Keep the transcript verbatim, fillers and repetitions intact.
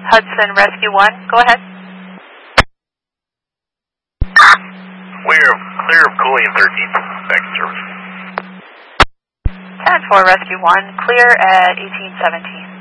Hudson Rescue one, go ahead. Clear, clear of cooling thirteenth, back in service. ten four Rescue one, clear at eighteen seventeen.